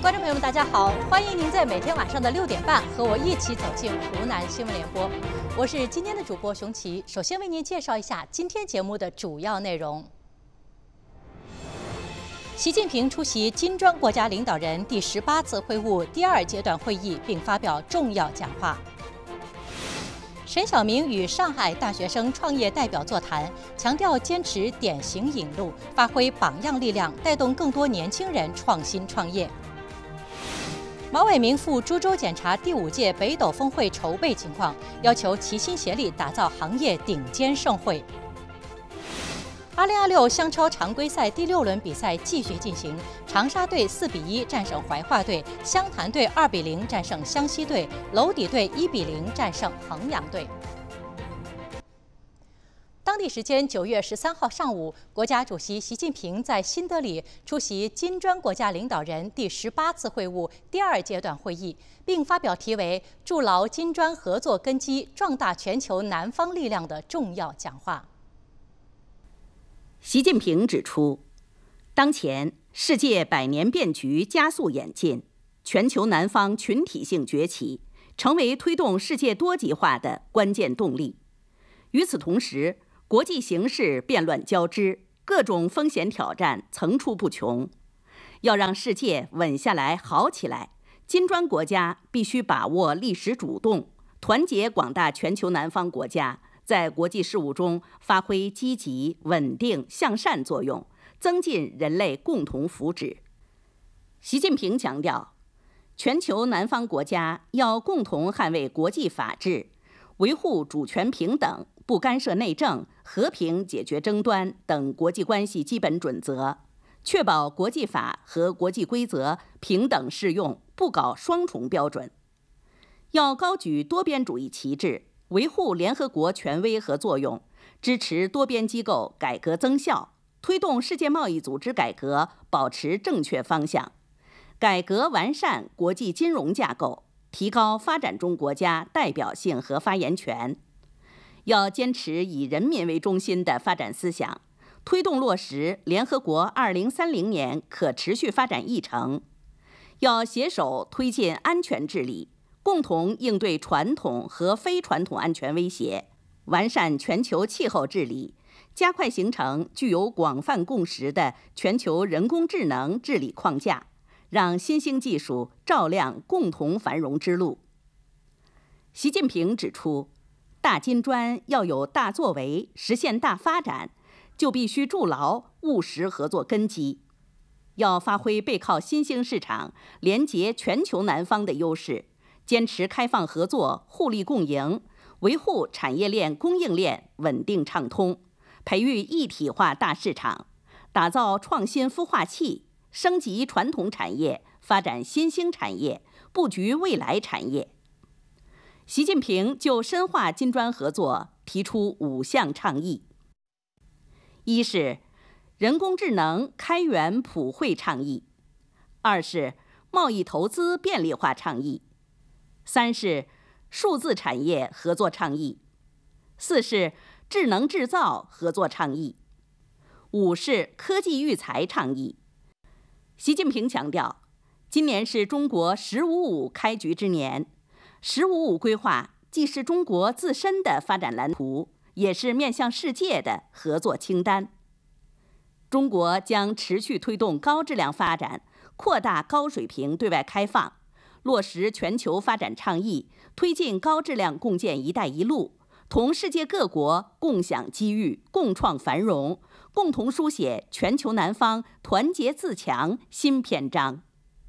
观众朋友们，大家好！欢迎您在每天晚上的6点半和我一起走进湖南新闻联播。我是今天的主播熊琪，首先为您介绍一下今天节目的主要内容。习近平出席金砖国家领导人第18次会晤第2阶段会议，并发表重要讲话。沈晓明与上海大学生创业代表座谈，强调坚持典型引路，发挥榜样力量，带动更多年轻人创新创业。毛伟明赴株洲检查第5届北斗峰会筹备情况，要求齐心协力打造行业顶尖盛会。2026湘超常规赛第6轮比赛继续进行，长沙队4比1战胜怀化队，湘潭队2比0战胜湘西队，娄底队1比0战胜衡阳队。当地时间9月13号上午，国家主席习近平在新德里出席金砖国家领导人第18次会晤第2阶段会议，并发表题为“筑牢金砖合作根基，壮大全球南方力量”的重要讲话。 习近平指出，当前世界百年变局加速演进，全球南方群体性崛起，成为推动世界多极化的关键动力。与此同时，国际形势变乱交织，各种风险挑战层出不穷。要让世界稳下来、好起来，金砖国家必须把握历史主动，团结广大全球南方国家，在国际事务中发挥积极、稳定、向善作用，增进人类共同福祉。习近平强调，全球南方国家要共同捍卫国际法治，维护主权平等、不干涉内政、和平解决争端等国际关系基本准则，确保国际法和国际规则平等适用，不搞双重标准。要高举多边主义旗帜，维护联合国权威和作用，支持多边机构改革增效，推动世界贸易组织改革保持正确方向，改革完善国际金融架构，提高发展中国家代表性和发言权。要坚持以人民为中心的发展思想，推动落实联合国2030年可持续发展议程。要携手推进安全治理，共同应对传统和非传统安全威胁，完善全球气候治理，加快形成具有广泛共识的全球人工智能治理框架，让新兴技术照亮共同繁荣之路。习近平指出，大金砖要有大作为，实现大发展，就必须筑牢务实合作根基。要发挥背靠新兴市场、连结全球南方的优势，坚持开放合作、互利共赢，维护产业链供应链稳定畅通，培育一体化大市场，打造创新孵化器，升级传统产业，发展新兴产业，布局未来产业。习近平就深化金砖合作提出5项倡议：一是人工智能开源普惠倡议；2是贸易投资便利化倡议；3是数字产业合作倡议；4是智能制造合作倡议；5是科技育才倡议。习近平强调，今年是中国“十五五”开局之年，“十五五”规划既是中国自身的发展蓝图，也是面向世界的合作清单。中国将持续推动高质量发展，扩大高水平对外开放，落实全球发展倡议，推进高质量共建“一带一路”，同世界各国共享机遇、共创繁荣，共同书写全球南方团结自强新篇章。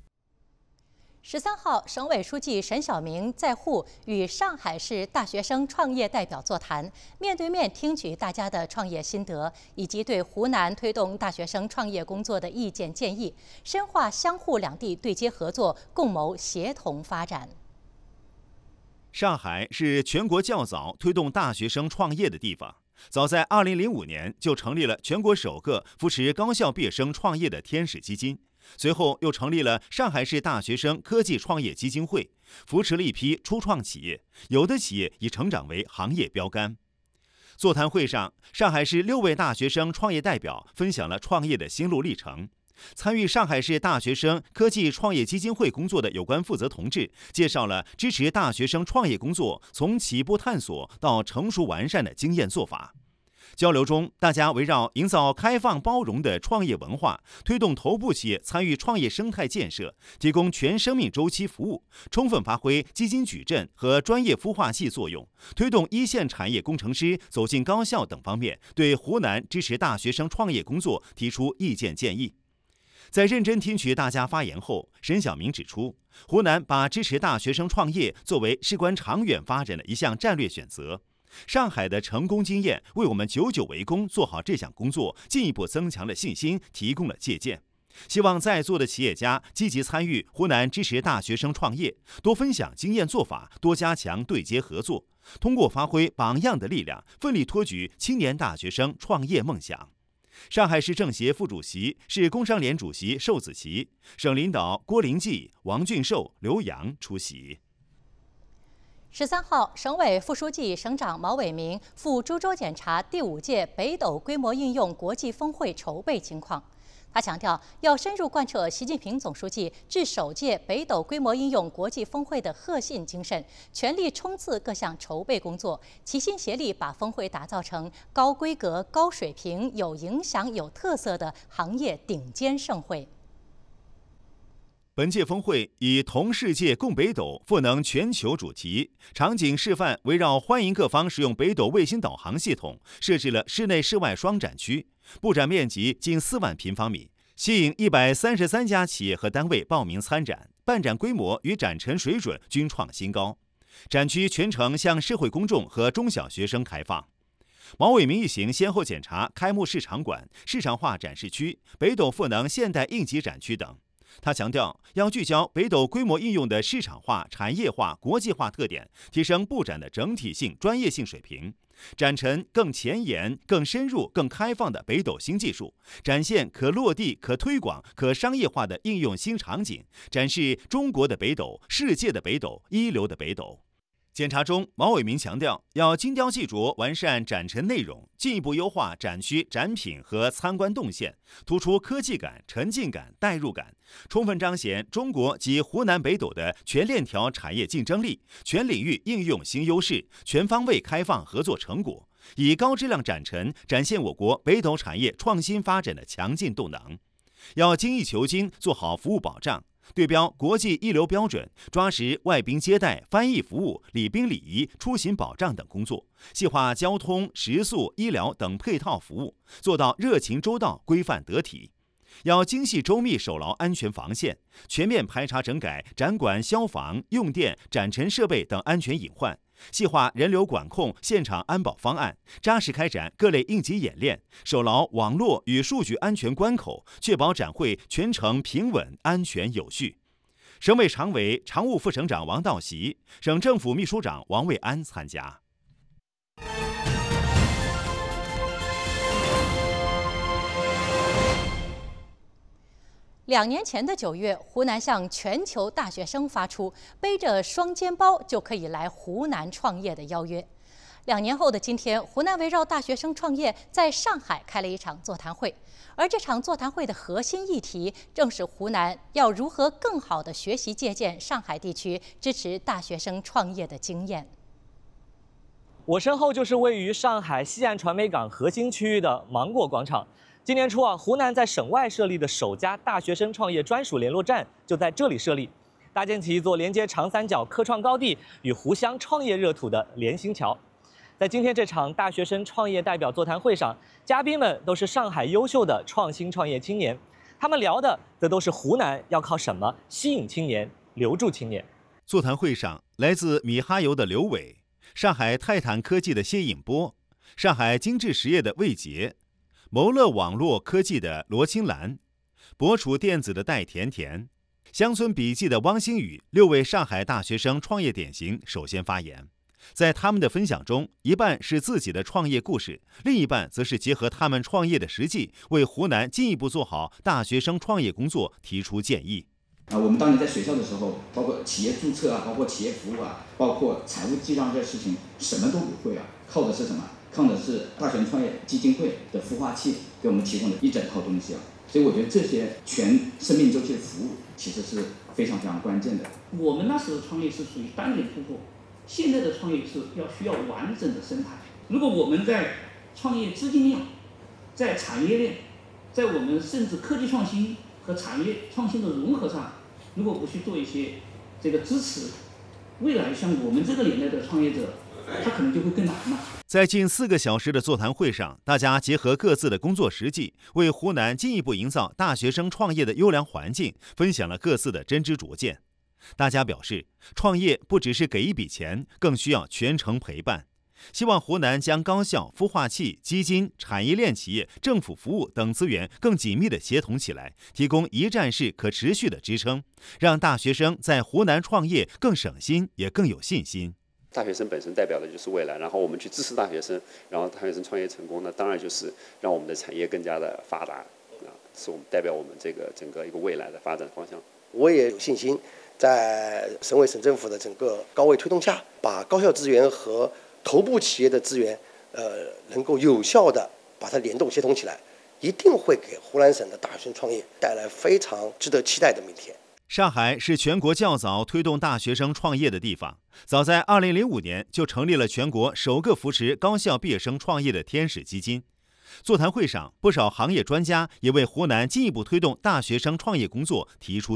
13号，省委书记沈晓明在沪与上海市大学生创业代表座谈，面对面听取大家的创业心得，以及对湖南推动大学生创业工作的意见建议，深化湘沪两地对接合作，共谋协同发展。 上海是全国较早推动大学生创业的地方，早在2005年就成立了全国首个扶持高校毕业生创业的天使基金。随后又成立了上海市大学生科技创业基金会，扶持了一批初创企业，有的企业已成长为行业标杆。座谈会上，上海市6位大学生创业代表分享了创业的心路历程。 参与上海市大学生科技创业基金会工作的有关负责同志介绍了支持大学生创业工作从起步探索到成熟完善的经验做法。交流中，大家围绕营造开放包容的创业文化，推动头部企业参与创业生态建设，提供全生命周期服务，充分发挥基金矩阵和专业孵化器作用，推动一线产业工程师走进高校等方面，对湖南支持大学生创业工作提出意见建议。在认真听取大家发言后，沈晓明指出，湖南把支持大学生创业作为事关长远发展的一项战略选择。上海的成功经验为我们久久为功做好这项工作进一步增强了信心，提供了借鉴。希望在座的企业家积极参与湖南支持大学生创业，多分享经验做法，多加强对接合作，通过发挥榜样的力量，奋力托举青年大学生创业梦想。上海市政协副主席、市工商联主席寿子琪，省领导郭林济、王俊寿、刘洋出席。 13号，省委副书记、省长毛伟明赴株洲检查第5届北斗规模应用国际峰会筹备情况。他强调，要深入贯彻习近平总书记致首届北斗规模应用国际峰会的核心精神，全力冲刺各项筹备工作，齐心协力把峰会打造成高规格、高水平、有影响、有特色的行业顶尖盛会。 本届峰会以同世界共北斗，赋能全球主题，场景示范围绕欢迎各方使用北斗卫星导航系统，设置了室内室外双展区，布展面积近4万平方米，吸引133家企业和单位报名参展，办展规模与展陈水准均创新高。展区全程向社会公众和中小学生开放。毛伟明一行先后检查开幕式场馆、市场化展示区、北斗赋能现代应急展区等。他强调，要聚焦北斗规模应用的市场化、产业化、国际化特点，提升布展的整体性、专业性水平，展陈更前沿、更深入、更开放的北斗新技术，展现可落地、可推广、可商业化的应用新场景，展示中国的北斗、世界的北斗、一流的北斗。检查中，毛伟明强调，要精雕细琢完善展陈内容，进一步优化展区展品和参观动线，突出科技感、沉浸感、代入感，充分彰显中国及湖南北斗的全链条产业竞争力、全领域应用新优势、全方位开放合作成果，以高质量展陈展现我国北斗产业创新发展的强劲动能。要精益求精，做好服务保障，对标国际一流标准，抓实外宾接待、翻译服务、礼宾礼仪、出行保障等工作，细化交通、食宿、医疗等配套服务，做到热情周到、规范得体。要精细周密守牢安全防线，全面排查整改展馆消防、用电、展陈设备等安全隐患，细化人流管控、现场安保方案，扎实开展各类应急演练，守牢网络与数据安全关口，确保展会全程平稳、安全有序。省委常委、常务副省长王道习、省政府秘书长王卫安参加。 2年前的9月，湖南向全球大学生发出背着双肩包就可以来湖南创业的邀约。2年后的今天，湖南围绕大学生创业在上海开了一场座谈会，而这场座谈会的核心议题正是湖南要如何更好地学习借鉴上海地区支持大学生创业的经验。 我身后就是位于上海西岸传媒港核心区域的芒果广场。今年初湖南在省外设立的首家大学生创业专属联络站就在这里设立，搭建起一座连接长三角科创高地与湖湘创业热土的连心桥。在今天这场大学生创业代表座谈会上，嘉宾们都是上海优秀的创新创业青年，他们聊的则都是湖南要靠什么吸引青年、留住青年。 座谈会上，来自米哈游的刘伟、上海泰坦科技的谢颖波、上海精致实业的魏杰、谋乐网络科技的罗青兰、博楚电子的戴甜甜、乡村笔记的汪星宇6位上海大学生创业典型首先发言。在他们的分享中，一半是自己的创业故事，另一半则是结合他们创业的实际，为湖南进一步做好大学生创业工作提出建议。 我们当年在学校的时候，包括企业注册包括企业服务包括财务记账这些事情，什么都不会靠的是什么？靠的是大学生创业基金会的孵化器给我们提供的一整套东西所以我觉得这些全生命周期的服务其实是非常非常关键的。 我们那时候创业是属于单点突破，现在的创业是需要完整的生态。如果我们在创业资金链、在产业链、在我们甚至科技创新和产业创新的融合上，如果不去做一些这个支持，未来像我们这个年代的创业者，他可能就会更难了。 在近4个小时的座谈会上，大家结合各自的工作实际，为湖南进一步营造大学生创业的优良环境，分享了各自的真知灼见。大家表示，创业不只是给一笔钱，更需要全程陪伴。希望湖南将高校、孵化器、基金、产业链企业、政府服务等资源更紧密地协同起来，提供一站式可持续的支撑，让大学生在湖南创业更省心，也更有信心。 大学生本身代表的就是未来，然后我们去支持大学生，然后大学生创业成功，那当然就是让我们的产业更加的发达，是我们代表我们这个整个一个未来的发展方向。 我也有信心，在省委省政府的整个高位推动下，把高校资源和头部企业的资源，能够有效的把它联动协同起来，一定会给湖南省的大学生创业带来非常值得期待的明天。 上海是全国较早推动大学生创业的地方，早在2005年就成立了全国首个扶持高校毕业生创业的天使基金。座谈会上，不少行业专家也为湖南进一步推动大学生创业工作提出